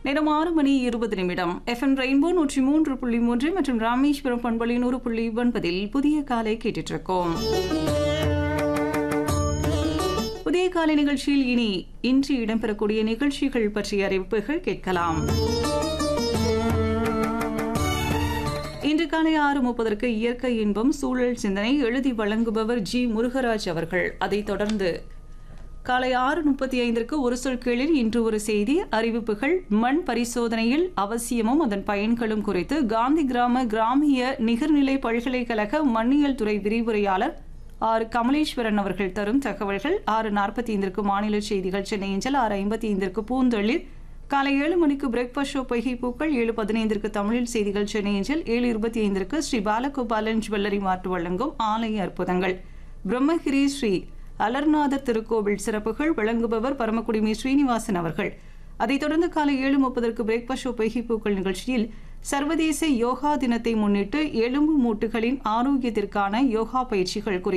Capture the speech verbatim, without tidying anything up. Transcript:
நேரம் ஆறு மணி இருபது நிமிடம். எஃப்எம் ரெயின்போ நூற்றி மூன்று புள்ளி மூன்று மற்றும் ராமேஸ்வரம் பண்பலை நூறு புள்ளி ஒன்பதில் புதிய காலை கேட்டுட்டு இருக்கோம். புதிய காலை நிகழ்ச்சியில் இனி இன்று இடம்பெறக்கூடிய நிகழ்ச்சிகள் பற்றிய அறிவிப்புகள் கேட்கலாம். இன்று காலை ஆறு முப்பதற்கு இயற்கை இன்பம் சூழல் சிந்தனை எழுதி வழங்குபவர் ஜி முருகராஜ் அவர்கள். அதைத் தொடர்ந்து காலை ஆறு முப்பத்தி ஐந்திற்கு ஒரு சொல் கேளில் இன்று ஒரு செய்தி அறிவிப்புகள் மண் பரிசோதனையில் அவசியமும் அதன் பயன்களும் குறித்து காந்தி கிராம கிராமிய நிகர்நிலை பல்கலைக்கழக மண்ணியல் துறை விரிவுரையாளர் ஆறு கமலேஸ்வரன் அவர்கள் தரும் தகவல்கள். ஆறு நாற்பத்தி ஐந்திற்கு மாநில செய்திகள் சென்னை அஞ்சல். ஆறு ஐம்பத்தி ஐந்திற்கு பூந்தொழில். காலை ஏழு மணிக்கு பிரேக்ஃபாஸ்ட் ஷோ பொய்கை பூக்கள். ஏழு பதினைந்திற்கு தமிழில் செய்திகள் சென்னை அஞ்சல். ஏழு இருபத்தி ஐந்திற்கு ஸ்ரீ பாலகோபாலன் ஜுவல்லரி மார்ட் வழங்கும் ஆலய அற்புதங்கள். பிரம்மகிரி ஸ்ரீ அலர்நாதர் திருக்கோவில் சிறப்புகள் வழங்குபவர் பரமக்குடிமி ஸ்ரீனிவாசன் அவர்கள். அதைத் தொடர்ந்து காலை ஏழு முப்பதற்கு பிரேக்ஃபாஸ்ட் ஷோ பொய்கை பூக்கள் நிகழ்ச்சியில் சர்வதேச யோகா தினத்தை முன்னிட்டு எலும்பு மூட்டுகளின் ஆரோக்கியத்திற்கான யோகா பயிற்சிகள் குறித்து